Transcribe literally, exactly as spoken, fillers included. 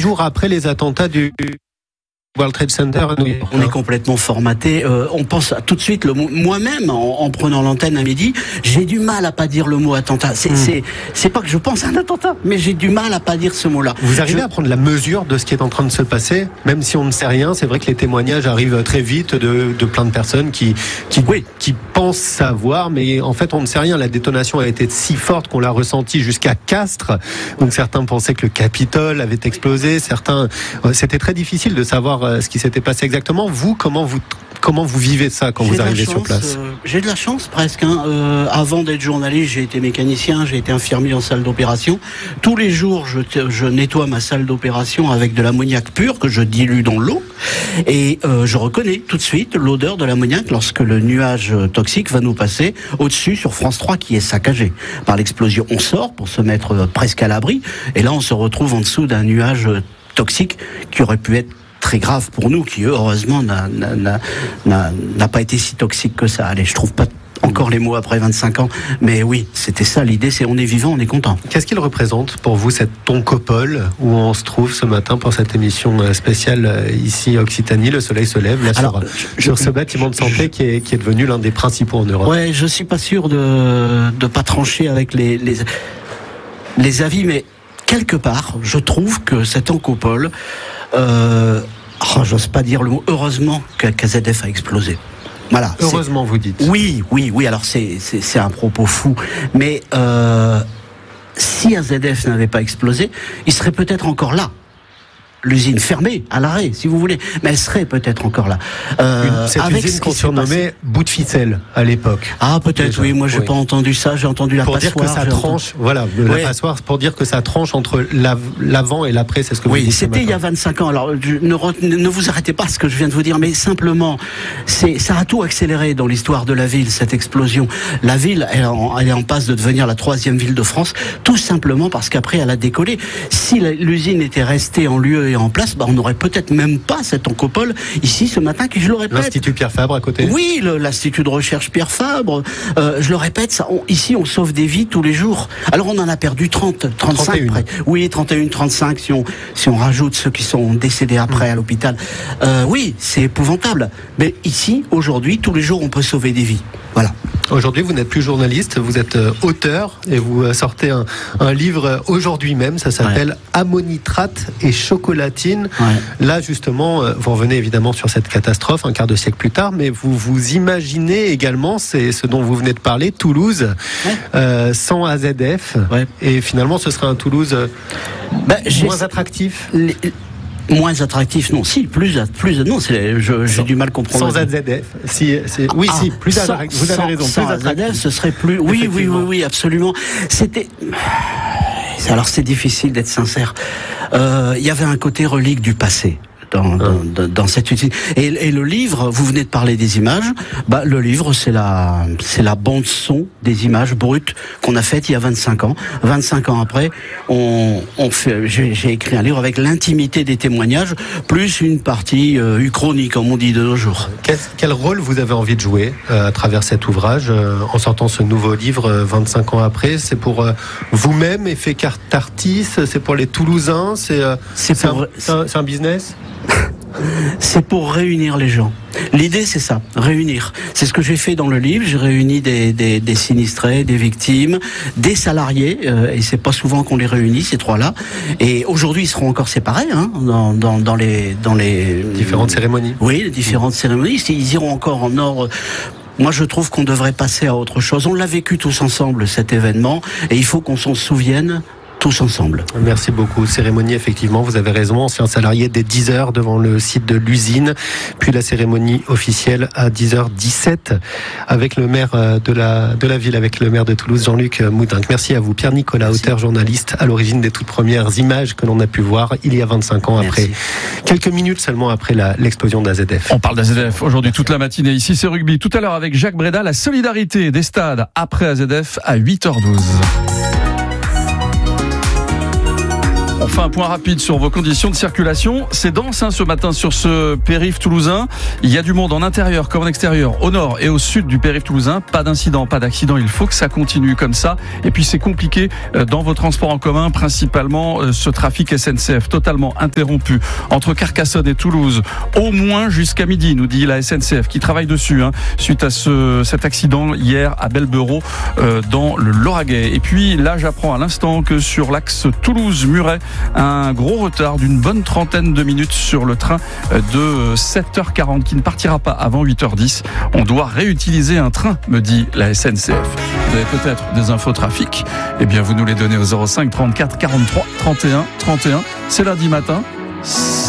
jours après les attentats du World Trade Center à New York. On est complètement formaté. Euh, on pense à tout de suite le mot. Moi-même, en, en prenant l'antenne à midi, j'ai du mal à pas dire le mot attentat. C'est, mmh. c'est, c'est pas que je pense à un attentat, mais j'ai du mal à pas dire ce mot-là. Vous arrivez je... à prendre la mesure de ce qui est en train de se passer, même si on ne sait rien. C'est vrai que les témoignages arrivent très vite de, de plein de personnes qui, qui, oui. qui pensent savoir, mais en fait, on ne sait rien. La détonation a été si forte qu'on l'a ressentie jusqu'à Castres. Donc certains pensaient que le Capitole avait explosé. Certains, c'était très difficile de savoir ce qui s'était passé exactement. Vous, comment vous comment vous vivez ça quand j'ai vous arrivez chance, sur place? euh, J'ai de la chance presque. Hein. Euh, avant d'être journaliste, j'ai été mécanicien, j'ai été infirmier en salle d'opération. Tous les jours, je, je nettoie ma salle d'opération avec de l'ammoniac pur que je dilue dans l'eau. Et euh, je reconnais tout de suite l'odeur de l'ammoniac lorsque le nuage toxique va nous passer au-dessus sur France trois qui est saccagé par l'explosion. On sort pour se mettre presque à l'abri. Et là, on se retrouve en dessous d'un nuage toxique qui aurait pu être très grave pour nous, qui heureusement n'a, n'a, n'a, n'a pas été si toxique que ça. Allez, je trouve pas encore les mots après vingt-cinq ans, mais oui, c'était ça l'idée, c'est on est vivant, on est content. Qu'est-ce qu'il représente pour vous cette Toncopole où on se trouve ce matin pour cette émission spéciale ici Occitanie, le soleil se lève là Alors, sur, je, sur ce bâtiment de santé je, qui, est, qui est devenu l'un des principaux en Europe. Ouais, je suis pas sûr de de pas trancher avec les les, les avis, mais quelque part, je trouve que cette Toncopole Euh, oh, j'ose pas dire le mot. Heureusement que K Z F a explosé. Voilà. Heureusement, vous dites. Oui, oui, oui. Alors c'est c'est, c'est un propos fou, mais euh, si A Z F n'avait pas explosé, il serait peut-être encore là. L'usine fermée, à l'arrêt, si vous voulez, mais elle serait peut-être encore là. Euh, Cette avec usine qu'on surnommait bout de ficelle à l'époque. Ah peut-être, déjà. oui. Moi, j'ai oui. pas entendu ça. J'ai entendu la pour passoire. Pour dire que ça tranche, entendu... voilà, ouais. la passoire, pour dire que ça tranche entre l'avant et l'après, c'est ce que vous oui, dites. Oui, c'était il y a vingt-cinq ans. Alors, je, ne, re, ne vous arrêtez pas à ce que je viens de vous dire, mais simplement, c'est, ça a tout accéléré dans l'histoire de la ville, cette explosion. La ville, elle, elle est en passe de devenir la troisième ville de France, tout simplement parce qu'après, elle a décollé. Si la, l'usine était restée en lieu et en place, bah, on n'aurait peut-être même pas cette Toncopole ici ce matin, qui je le répète. L'Institut Pierre Fabre à côté. Oui, le, l'Institut de recherche Pierre Fabre. Euh, je le répète, ça, on, ici on sauve des vies tous les jours. Alors on en a perdu trente, trente-cinq près. Oui, trente et un, trente-cinq si on si on rajoute ceux qui sont décédés après mmh. à l'hôpital. Euh, oui, c'est épouvantable. Mais ici, aujourd'hui, tous les jours, on peut sauver des vies. Voilà. Aujourd'hui, vous n'êtes plus journaliste, vous êtes auteur et vous sortez un, un livre aujourd'hui même, ça s'appelle ouais. Ammonitrate et chocolatine. Ouais. Là, justement, vous revenez évidemment sur cette catastrophe un quart de siècle plus tard, mais vous vous imaginez également, c'est ce dont vous venez de parler, Toulouse, ouais. euh, sans A Z F, ouais. et finalement ce serait un Toulouse ben, moins attractif. Les... Moins attractif, non, si, plus, plus, non, c'est, je, j'ai du mal à comprendre. Sans A Z F, si, c'est, oui, ah, si, plus attractif, vous avez sans, raison, sans plus attractif. A Z F, ce serait plus, oui, oui, oui, oui, absolument. C'était, alors c'est difficile d'être sincère. Euh, il y avait un côté relique du passé. Dans, dans, dans, dans cette usine. Et, et le livre, vous venez de parler des images, bah, le livre, c'est la, c'est la bande-son des images brutes qu'on a faites il y a vingt-cinq ans. vingt-cinq ans après, on, on fait, j'ai, j'ai écrit un livre avec l'intimité des témoignages, plus une partie euh, uchronique, comme on dit de nos jours. Quel, quel rôle vous avez envie de jouer euh, à travers cet ouvrage, euh, en sortant ce nouveau livre euh, vingt-cinq ans après? C'est pour euh, vous-même, effet Cartartis? C'est pour les Toulousains? C'est, euh, c'est, c'est, pour, un, c'est, un, c'est un business? C'est pour réunir les gens. L'idée, c'est ça, réunir. C'est ce que j'ai fait dans le livre. J'ai réuni des, des, des sinistrés, des victimes, des salariés, euh, et c'est pas souvent qu'on les réunit, ces trois-là. Et aujourd'hui, ils seront encore séparés, hein, dans, dans, dans les, dans les différentes cérémonies. Oui, les différentes mmh. cérémonies. Ils iront encore en ordre. Moi, je trouve qu'on devrait passer à autre chose. On l'a vécu tous ensemble, cet événement, et il faut qu'on s'en souvienne tous ensemble. Merci beaucoup. Cérémonie, effectivement, vous avez raison, ancien salarié dès dix heures devant le site de l'usine, puis la cérémonie officielle à dix heures dix-sept avec le maire de la, de la ville, avec le maire de Toulouse, Jean-Luc Moudinque. Merci à vous, Pierre-Nicolas, Merci. auteur, journaliste, à l'origine des toutes premières images que l'on a pu voir il y a vingt-cinq ans, après, Merci. quelques minutes seulement après la, l'explosion d'A Z F. On parle d'A Z F aujourd'hui toute la matinée. Ici, c'est rugby. Tout à l'heure avec Jacques Bréda, la solidarité des stades après A Z F à huit heures douze. On fait un point rapide sur vos conditions de circulation. C'est dense hein, ce matin sur ce périph' toulousain. Il y a du monde en intérieur comme en extérieur, au nord et au sud du périph' toulousain. Pas d'incident, pas d'accident. Il faut que ça continue comme ça. Et puis c'est compliqué dans vos transports en commun, principalement ce trafic S N C F totalement interrompu entre Carcassonne et Toulouse, au moins jusqu'à midi, nous dit la S N C F qui travaille dessus hein, suite à ce, cet accident hier à Belberot euh, dans le Lauragais. Et puis là, j'apprends à l'instant que sur l'axe Toulouse-Muret, un gros retard d'une bonne trentaine de minutes sur le train de sept heures quarante qui ne partira pas avant huit heures dix. On doit réutiliser un train, me dit la S N C F. Vous avez peut-être des infos trafic, eh bien vous nous les donnez au zéro cinq trente-quatre quarante-trois trente et un trente et un. C'est lundi matin.